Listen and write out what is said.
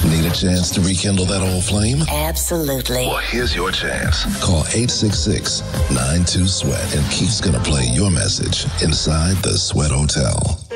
Need a chance to rekindle that old flame? Absolutely. Well, here's your chance. Call 866-92-SWEAT and Keith's going to play your message inside the Sweat Hotel.